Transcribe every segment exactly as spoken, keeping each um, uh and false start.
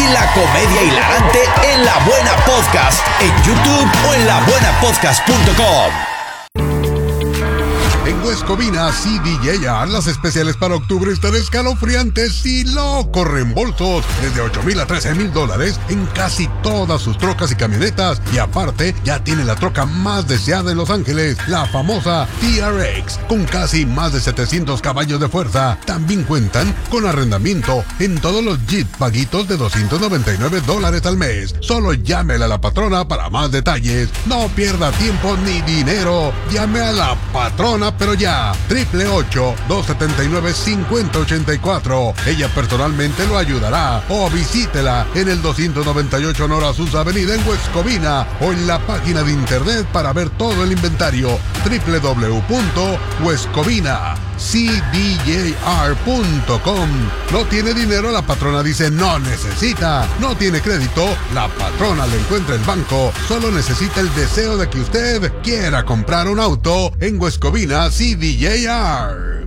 y la comedia hilarante en La Buena Podcast, en YouTube o en la buena podcast punto com. En Huescovina C D J R, las especiales para octubre están escalofriantes y locos reembolsos desde ocho mil a trece mil dólares en casi todas sus trocas y camionetas. Y aparte, ya tiene la troca más deseada en Los Ángeles, la famosa T R X, con casi más de setecientos caballos de fuerza. También cuentan con arrendamiento en todos los Jeep paguitos de doscientos noventa y nueve dólares al mes. Solo llámele a la patrona para más detalles. No pierda tiempo ni dinero. Llame a la patrona, pero ya, triple ocho, dos setenta y nueve, cincuenta ochenta y cuatro. Ella personalmente lo ayudará. O visítela en el doscientos noventa y ocho Nora Azusa Avenida en Huescovina, o en la página de internet para ver todo el inventario, doble u doble u doble u punto huescovina c d j r punto com. No tiene dinero, la patrona dice no necesita. No tiene crédito, la patrona le encuentra el banco. Solo necesita el deseo de que usted quiera comprar un auto en Huescovina C D J R.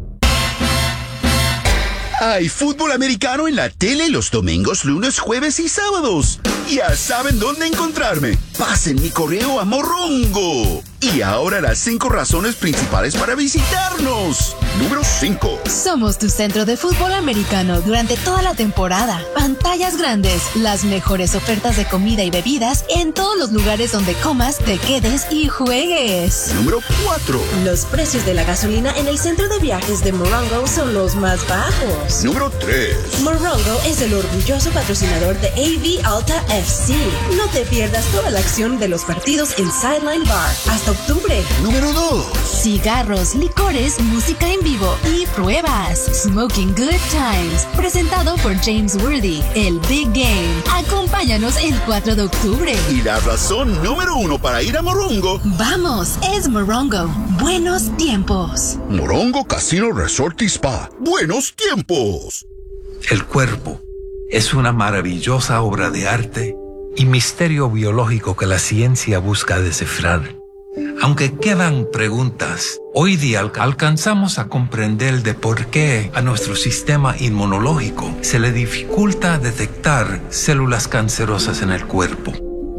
Hay fútbol americano en la tele los domingos, lunes, jueves y sábados. Ya saben dónde encontrarme. Pasen mi correo a Morongo. Y ahora las cinco razones principales para visitarnos. Número cinco. Somos tu centro de fútbol americano durante toda la temporada. Pantallas grandes, las mejores ofertas de comida y bebidas en todos los lugares donde comas, te quedes y juegues. Número cuatro. Los precios de la gasolina en el centro de viajes de Morongo son los más bajos. Número tres. Morongo es el orgulloso patrocinador de A V Alta F C. No te pierdas toda la acción de los partidos en Sideline Bar hasta octubre. Número dos. Cigarros, licores, música en vivo y pruebas. Smoking Good Times. Presentado por James Worthy, el Big Game. Acompáñanos el cuatro de octubre. Y la razón número uno para ir a Morongo. Vamos, es Morongo. Buenos tiempos. Morongo Casino Resort y Spa. Buenos tiempos. El cuerpo es una maravillosa obra de arte y misterio biológico que la ciencia busca descifrar. Aunque quedan preguntas, hoy día alcanzamos a comprender de por qué a nuestro sistema inmunológico se le dificulta detectar células cancerosas en el cuerpo.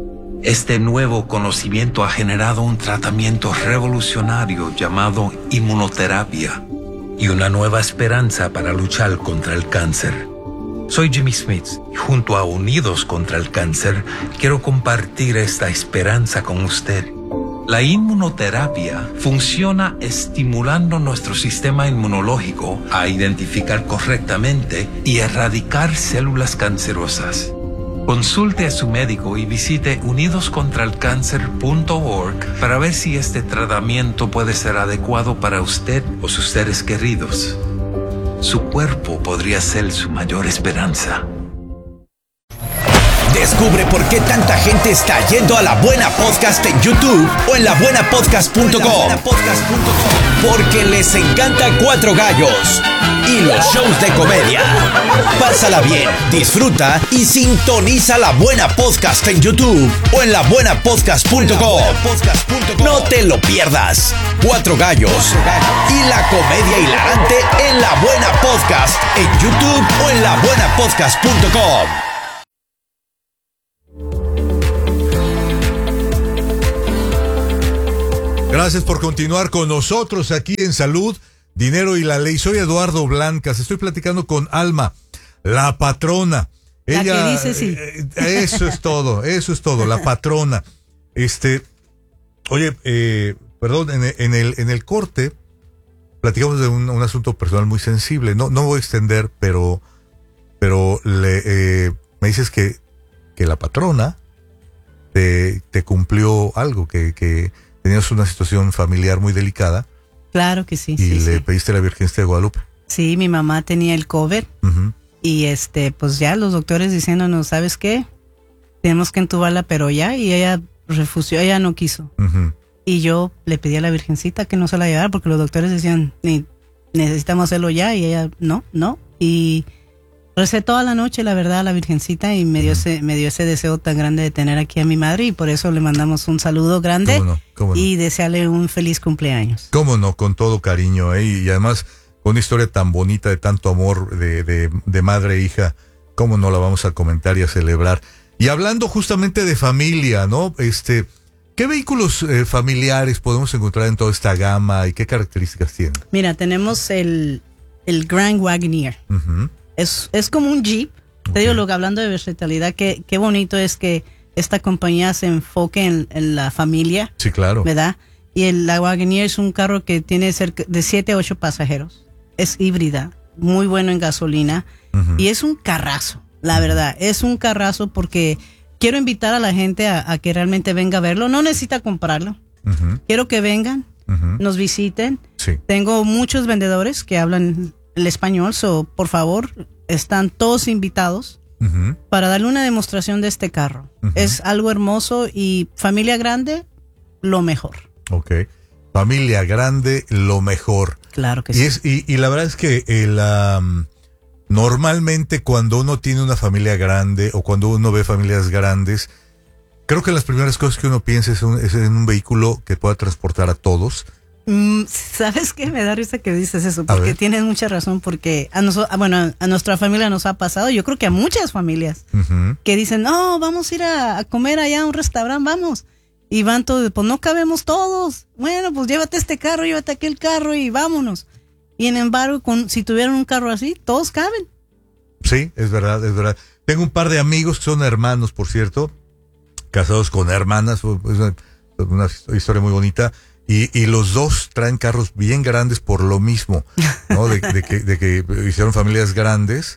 Este nuevo conocimiento ha generado un tratamiento revolucionario llamado inmunoterapia y una nueva esperanza para luchar contra el cáncer. Soy Jimmy Smith y junto a Unidos contra el Cáncer quiero compartir esta esperanza con usted. La inmunoterapia funciona estimulando nuestro sistema inmunológico a identificar correctamente y erradicar células cancerosas. Consulte a su médico y visite unidos contra el cáncer punto org para ver si este tratamiento puede ser adecuado para usted o sus seres queridos. Su cuerpo podría ser su mayor esperanza. Descubre por qué tanta gente está yendo a La Buena Podcast en YouTube o en la buena podcast punto com. Porque les encanta Cuatro Gallos y los shows de comedia. Pásala bien, disfruta y sintoniza La Buena Podcast en YouTube o en la buena podcast punto com. No te lo pierdas. Cuatro Gallos y la comedia hilarante en La Buena Podcast en YouTube o en la buena podcast punto com. Gracias por continuar con nosotros aquí en Salud, Dinero y la Ley. Soy Eduardo Blancas. Estoy platicando con Alma, la patrona. Ella, la que dice sí. Eh, eso es todo, eso es todo, la patrona. Este, oye, eh, perdón, en, en el en el corte platicamos de un, un asunto personal muy sensible. No no voy a extender, pero pero le, eh, me dices que que la patrona te, te cumplió algo, que que tenías una situación familiar muy delicada. Claro que sí. Y sí, le sí. pediste a la Virgencita de Guadalupe. Sí, mi mamá tenía el COVID. Uh-huh. Y este, pues ya los doctores diciéndonos, ¿sabes qué? Tenemos que entubarla, pero ya. Y ella refusó, ella no quiso. Uh-huh. Y yo le pedí a la Virgencita que no se la llevara porque los doctores decían, necesitamos hacerlo ya. Y ella, no, no. Y recé toda la noche, la verdad, a la Virgencita y me dio, uh-huh. ese, me dio ese deseo tan grande de tener aquí a mi madre y por eso le mandamos un saludo grande. ¿Cómo no? ¿Cómo no? Y desearle un feliz cumpleaños. Cómo no, con todo cariño, ¿eh? Y además con una historia tan bonita de tanto amor de, de, de madre e hija cómo no la vamos a comentar y a celebrar. Y hablando justamente de familia, ¿no? Este, ¿qué vehículos eh, familiares podemos encontrar en toda esta gama y qué características tienen? Mira, tenemos el, el Grand Wagoneer. Uh-huh. Es, es como un Jeep. Okay. Te digo, lo que hablando de versatilidad, qué, qué bonito es que esta compañía se enfoque en, en la familia. Sí, claro. ¿Verdad? Y el la Wagoneer es un carro que tiene cerca de siete a ocho pasajeros. Es híbrida, muy bueno en gasolina. Uh-huh. Y es un carrazo, la uh-huh. verdad. Es un carrazo porque quiero invitar a la gente a, a que realmente venga a verlo. No necesita comprarlo. Uh-huh. Quiero que vengan, uh-huh. nos visiten. Sí. Tengo muchos vendedores que hablan el español, so por favor, están todos invitados uh-huh. para darle una demostración de este carro. Uh-huh. Es algo hermoso y familia grande, lo mejor. Ok, familia grande, lo mejor. Claro que y sí. Es, y, y la verdad es que el, um, normalmente cuando uno tiene una familia grande o cuando uno ve familias grandes, creo que las primeras cosas que uno piensa es, un, es en un vehículo que pueda transportar a todos. Mm, ¿Sabes qué? Me da risa que dices eso, porque tienes mucha razón, porque a nosotros, bueno, a nuestra familia nos ha pasado, yo creo que a muchas familias, uh-huh. que dicen, no, vamos a ir a, a comer allá a un restaurante, vamos. Y van todos, pues no cabemos todos. Bueno, pues llévate este carro, llévate aquel carro y vámonos. Y en embargo, con, si tuvieran un carro así, todos caben. Sí, es verdad, es verdad. Tengo un par de amigos que son hermanos, por cierto, casados con hermanas. Es una, una historia muy bonita. Y, y los dos traen carros bien grandes por lo mismo, ¿no? De, de, que, de que hicieron familias grandes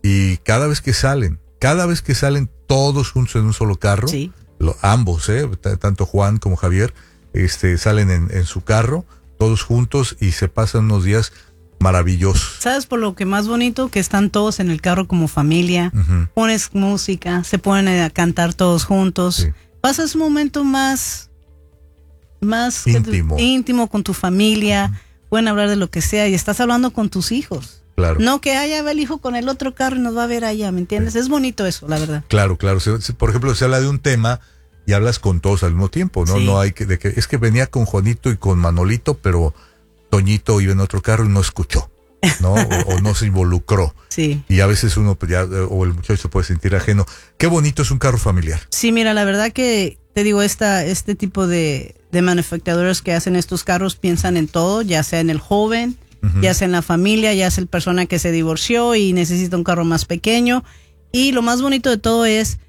y cada vez que salen, cada vez que salen todos juntos en un solo carro. Sí. Lo, ambos, eh, tanto Juan como Javier, este, salen en, en su carro, todos juntos y se pasan unos días maravillosos. ¿Sabes por lo que más bonito? Que están todos en el carro como familia, uh-huh. pones música, se ponen a cantar todos juntos, sí. pasas un momento más, más íntimo, tu, íntimo con tu familia, uh-huh. pueden hablar de lo que sea y estás hablando con tus hijos. Claro. No que haya va el hijo con el otro carro y nos va a ver allá, ¿me entiendes? Sí. Es bonito eso, la verdad. Claro, claro. Por ejemplo, se habla de un tema y hablas con todos al mismo tiempo, ¿no? Sí. No hay que, de que, es que venía con Juanito y con Manolito, pero Toñito iba en otro carro y no escuchó, ¿no? o, o no se involucró. Sí. Y a veces uno, pues ya, o el muchacho se puede sentir ajeno. Qué bonito es un carro familiar. Sí, mira, la verdad que te digo, esta, este tipo de, de manufactureros que hacen estos carros piensan en todo, ya sea en el joven, uh-huh. ya sea en la familia, ya sea el persona que se divorció y necesita un carro más pequeño. Y lo más bonito de todo es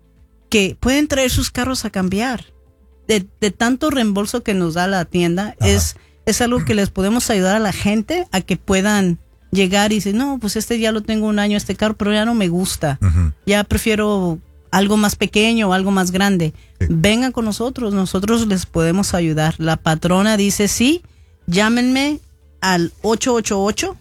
que pueden traer sus carros a cambiar. De, de tanto reembolso que nos da la tienda, es, es algo que les podemos ayudar a la gente a que puedan llegar y decir, no, pues este ya lo tengo un año, este carro, pero ya no me gusta. Uh-huh. Ya prefiero algo más pequeño o algo más grande. Sí. Vengan con nosotros, nosotros les podemos ayudar. La patrona dice, sí, llámenme al ocho ocho ocho,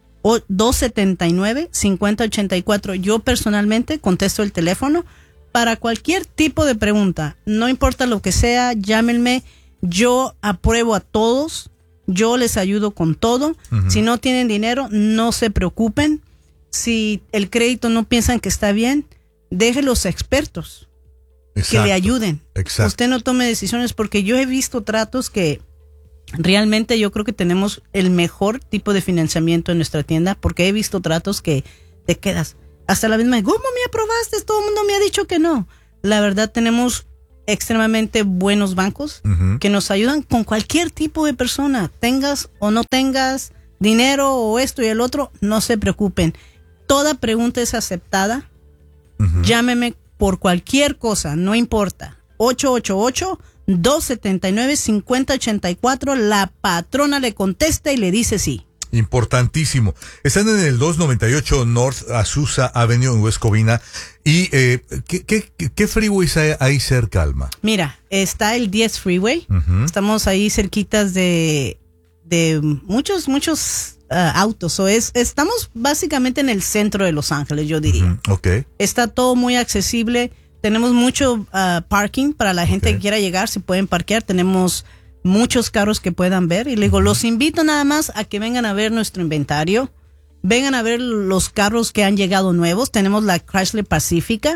dos siete nueve, cinco cero ocho cuatro. Yo personalmente contesto el teléfono para cualquier tipo de pregunta. No importa lo que sea, llámenme. Yo apruebo a todos. Yo les ayudo con todo. Uh-huh. Si no tienen dinero, no se preocupen. Si el crédito no piensan que está bien, deje los expertos. Exacto. Que le ayuden. Exacto. Usted no tome decisiones, porque yo he visto tratos que realmente yo creo que tenemos el mejor tipo de financiamiento en nuestra tienda, porque he visto tratos que te quedas hasta la misma, ¿cómo me aprobaste? Todo el mundo me ha dicho que no. La verdad, tenemos extremadamente buenos bancos uh-huh. que nos ayudan con cualquier tipo de persona, tengas o no tengas dinero o esto y el otro, no se preocupen. Toda pregunta es aceptada. Uh-huh. Llámeme por cualquier cosa, no importa. ocho ocho ocho, dos siete nueve, cinco cero ocho cuatro. La patrona le contesta y le dice sí. Importantísimo. Están en el doscientos noventa y ocho North Azusa Avenue en West Covina. ¿Y eh, ¿qué, qué, qué freeways hay ahí cerca, Alma? Mira, está el diez Freeway. Uh-huh. Estamos ahí cerquitas de, de muchos, muchos uh, autos. So es, estamos básicamente en el centro de Los Ángeles, yo diría. Uh-huh. Okay. Está todo muy accesible. Tenemos mucho uh, parking para la gente okay. que quiera llegar. Se pueden parquear. Tenemos muchos carros que puedan ver. Y le digo, uh-huh. los invito nada más a que vengan a ver nuestro inventario. Vengan a ver los carros que han llegado nuevos. Tenemos la Chrysler Pacifica.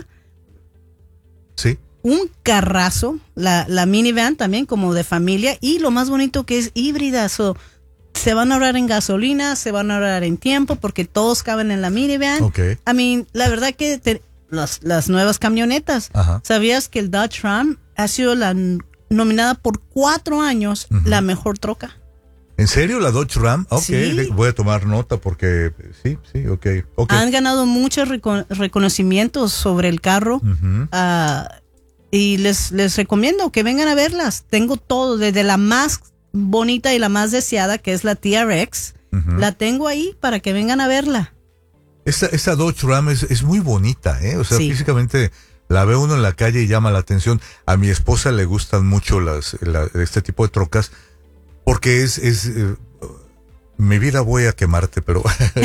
Sí. Un carrazo. La, la minivan también como de familia. Y lo más bonito que es híbrida. So, se van a ahorrar en gasolina, se van a ahorrar en tiempo, porque todos caben en la minivan. Okay. I mean, la verdad que te, las, las nuevas camionetas. Ajá. ¿Sabías que el Dodge Ram ha sido la nominada por cuatro años uh-huh. la mejor troca? ¿En serio la Dodge Ram? Ok, sí. Voy a tomar nota porque sí, sí, ok. okay. Han ganado muchos reco- reconocimientos sobre el carro. Uh-huh. Uh, y les, les recomiendo que vengan a verlas. Tengo todo, desde la más bonita y la más deseada, que es la T R X. Uh-huh. La tengo ahí para que vengan a verla. Esta, esta Dodge Ram es, es muy bonita, ¿eh? O sea, sí. físicamente la ve uno en la calle y llama la atención. A mi esposa le gustan mucho las, la, este tipo de trocas porque es... es eh, mi vida voy a quemarte, pero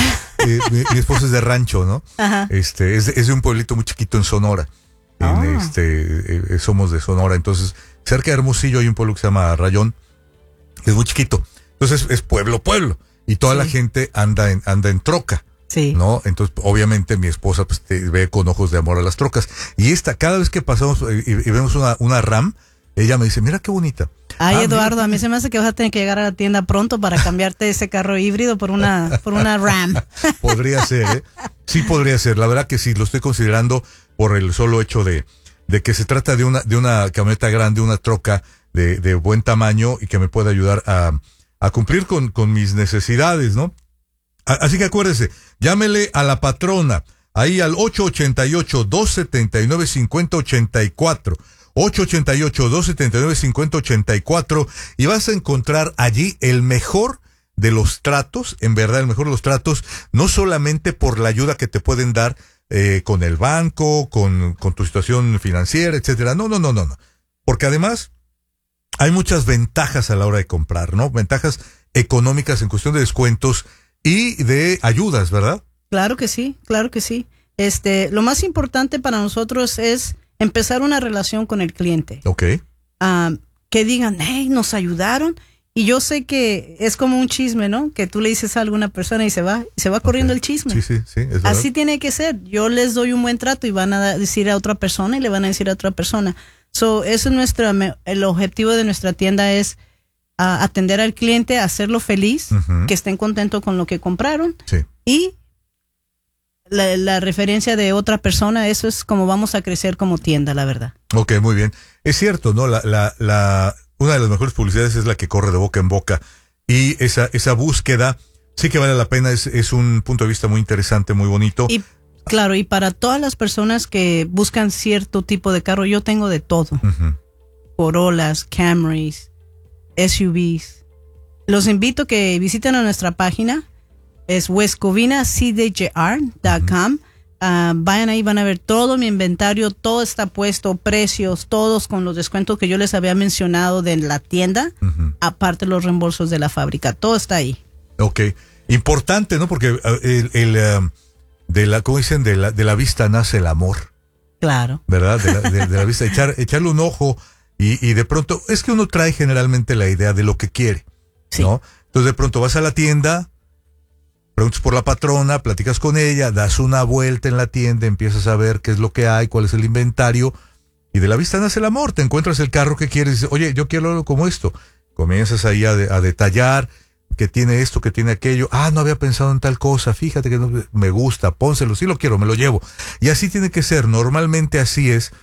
mi, mi esposa es de rancho, ¿no? Ajá. Este, es, es de un pueblito muy chiquito en Sonora. Oh. En este, eh, somos de Sonora, entonces cerca de Hermosillo hay un pueblo que se llama Rayón, que es muy chiquito. Entonces es pueblo, pueblo. Y toda sí. la gente anda en, anda en troca. Sí. ¿No? Entonces, obviamente, mi esposa pues, te ve con ojos de amor a las trocas. Y esta, cada vez que pasamos y, y vemos una, una Ram, ella me dice, mira qué bonita. Ay, ah, Eduardo, mira. a mí se me hace que vas a tener que llegar a la tienda pronto para cambiarte ese carro híbrido por una, por una Ram. Podría ser, ¿eh? Sí podría ser. La verdad que sí, lo estoy considerando por el solo hecho de, de que se trata de una, de una camioneta grande, una troca de, de buen tamaño y que me pueda ayudar a, a cumplir con, con mis necesidades, ¿no? Así que acuérdese, llámele a la patrona, ahí al ocho ocho ocho, dos siete nueve, cinco cero ocho cuatro, ocho ocho ocho, dos siete nueve, cinco cero ocho cuatro, y vas a encontrar allí el mejor de los tratos, en verdad el mejor de los tratos, no solamente por la ayuda que te pueden dar eh, con el banco, con, con tu situación financiera, etcétera, no, no, no, no, no, porque además hay muchas ventajas a la hora de comprar, ¿no? Ventajas económicas en cuestión de descuentos y de ayudas, ¿verdad? Claro que sí, claro que sí. Este, lo más importante para nosotros es empezar una relación con el cliente. Ok. Uh, que digan, hey, nos ayudaron. Y yo sé que es como un chisme, ¿no? Que tú le dices a alguna persona y se va, y se va corriendo okay. el chisme. Sí, sí, sí, es verdad. Así tiene que ser. Yo les doy un buen trato y van a decir a otra persona y le van a decir a otra persona. So, eso es nuestra, el objetivo de nuestra tienda es a atender al cliente, hacerlo feliz, uh-huh. que estén contentos con lo que compraron. Sí. Y la, la referencia de otra persona, eso es como vamos a crecer como tienda, la verdad. Ok, muy bien. Es cierto, ¿no? La, la, la, una de las mejores publicidades es la que corre de boca en boca. Y esa, esa búsqueda sí que vale la pena, es, es un punto de vista muy interesante, muy bonito. Y claro, y para todas las personas que buscan cierto tipo de carro, yo tengo de todo. Uh-huh. Corollas, Camrys, S U Vs. Los invito a que visiten a nuestra página, es wescovina c d j r punto com. Uh, vayan ahí, van a ver todo mi inventario, todo está puesto, precios, todos con los descuentos que yo les había mencionado de la tienda, uh-huh. aparte los reembolsos de la fábrica, todo está ahí. Ok, importante, ¿no? Porque el, el uh, de la, ¿cómo dicen? De la, de la vista nace el amor. Claro. ¿Verdad? De la, de, de la vista, echar, echarle un ojo. Y, y de pronto, es que uno trae generalmente la idea de lo que quiere, sí. ¿no? Entonces de pronto vas a la tienda, preguntas por la patrona, platicas con ella, das una vuelta en la tienda, empiezas a ver qué es lo que hay, cuál es el inventario, y de la vista nace el amor, te encuentras el carro que quieres, y dices, oye, yo quiero algo como esto. Comienzas ahí a, de, a detallar, que tiene esto, que tiene aquello, ah, no había pensado en tal cosa, fíjate que no, me gusta, pónselo, sí lo quiero, me lo llevo. Y así tiene que ser, normalmente así es.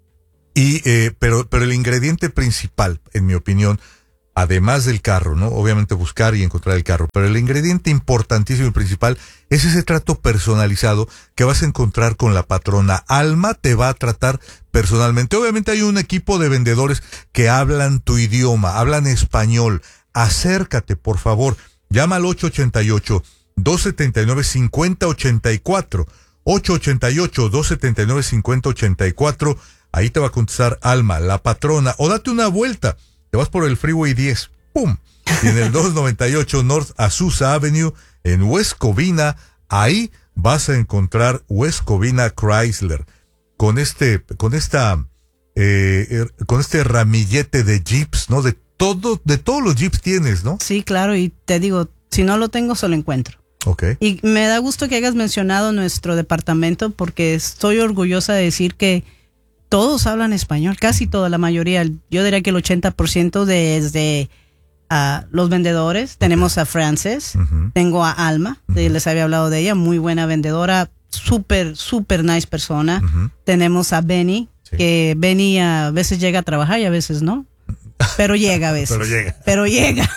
Y, eh, pero, pero el ingrediente principal, en mi opinión, además del carro, ¿no? Obviamente buscar y encontrar el carro, pero el ingrediente importantísimo y principal es ese trato personalizado que vas a encontrar con la patrona. Alma te va a tratar personalmente. Obviamente hay un equipo de vendedores que hablan tu idioma, hablan español. Acércate, por favor. Llama al ocho ocho ocho, dos siete nueve, cinco cero ocho cuatro. ocho ocho ocho, dos siete nueve, cinco cero ocho cuatro. Ahí te va a contestar Alma, la patrona, o date una vuelta, te vas por el Freeway diez, ¡pum! Y en el doscientos noventa y ocho North Azusa Avenue, en West Covina, ahí vas a encontrar West Covina Chrysler, con este, con esta, eh, con este ramillete de Jeeps, ¿no? De todo, de todos los Jeeps tienes, ¿no? Sí, claro, y te digo, si no lo tengo, se lo encuentro. Okay. Y me da gusto que hayas mencionado nuestro departamento, porque estoy orgullosa de decir que todos hablan español, casi toda la mayoría, yo diría que el ochenta por ciento desde a los vendedores. Okay. Tenemos a Frances, uh-huh. tengo a Alma, uh-huh. les había hablado de ella, muy buena vendedora, súper, súper nice persona. Uh-huh. Tenemos a Benny, sí. que Benny a veces llega a trabajar y a veces no, pero llega a veces. pero llega. Pero llega.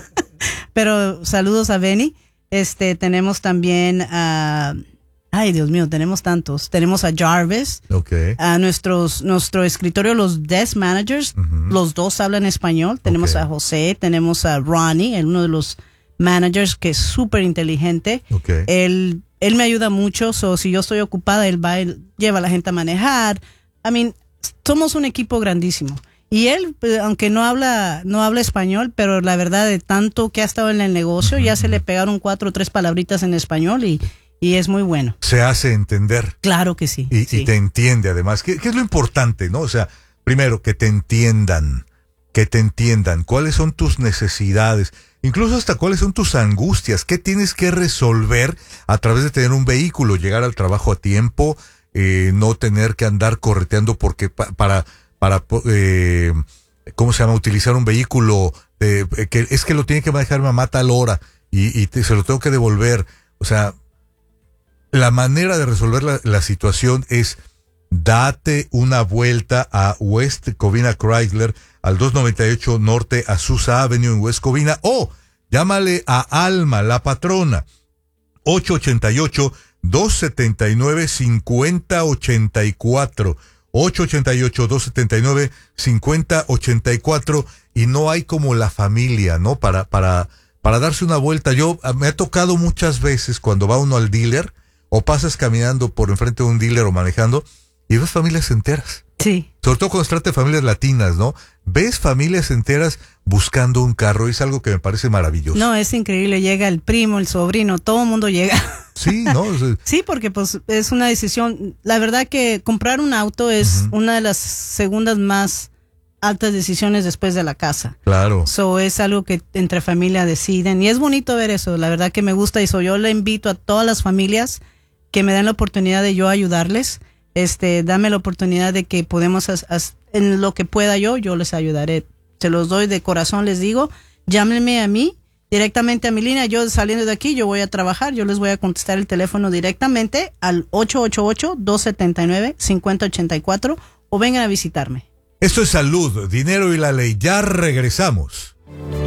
Pero saludos a Benny. Este, tenemos también a... Ay, Dios mío, tenemos tantos. Tenemos a Jarvis, okay. a nuestros, nuestro escritorio, los desk managers, uh-huh. los dos hablan español. Tenemos okay. a José, tenemos a Ronnie, uno de los managers que es súper inteligente. Okay. Él, él me ayuda mucho, so, si yo estoy ocupada, él va, él lleva a la gente a manejar. I mean, somos un equipo grandísimo. Y él, aunque no habla, no habla español, pero la verdad de tanto que ha estado en el negocio, uh-huh. ya se le pegaron cuatro o tres palabritas en español y... Y es muy bueno. Se hace entender. Claro que sí. Y, sí. y te entiende además. ¿Qué, ¿Qué es lo importante, no? O sea, primero, que te entiendan. Que te entiendan. ¿Cuáles son tus necesidades? Incluso hasta cuáles son tus angustias. ¿Qué tienes que resolver a través de tener un vehículo? Llegar al trabajo a tiempo. Eh, no tener que andar correteando porque pa, para, para eh, ¿cómo se llama? Utilizar un vehículo. Eh, que es que lo tiene que manejar mamá a tal hora. Y, y te, se lo tengo que devolver. O sea... La manera de resolver la, la situación es date una vuelta a West Covina Chrysler al doscientos noventa y ocho Norte Azusa Avenue en West Covina o llámale a Alma, la patrona, ocho ocho ocho, dos siete nueve, cinco cero ocho cuatro, ocho ocho ocho, dos siete nueve, cinco cero ocho cuatro y no hay como la familia, ¿no? Para, para, para darse una vuelta. Yo, me ha tocado muchas veces cuando va uno al dealer o pasas caminando por enfrente de un dealer o manejando y ves familias enteras. Sí. Sobre todo cuando se trata de familias latinas, ¿no? Ves familias enteras buscando un carro, es algo que me parece maravilloso. No, es increíble, llega el primo, el sobrino, todo el mundo llega. Sí, ¿no? Sí, porque pues es una decisión, la verdad que comprar un auto es uh-huh. una de las segundas más altas decisiones después de la casa. Claro. So es algo que entre familia deciden y es bonito ver eso, la verdad que me gusta y so yo le invito a todas las familias que me den la oportunidad de yo ayudarles, este, dame la oportunidad de que podemos, as, as, en lo que pueda yo, yo les ayudaré. Se los doy de corazón, les digo, llámenme a mí, directamente a mi línea, yo saliendo de aquí, yo voy a trabajar, yo les voy a contestar el teléfono directamente al ocho ocho ocho, dos siete nueve, cinco cero ocho cuatro o vengan a visitarme. Esto es Salud, Dinero y la Ley, ya regresamos.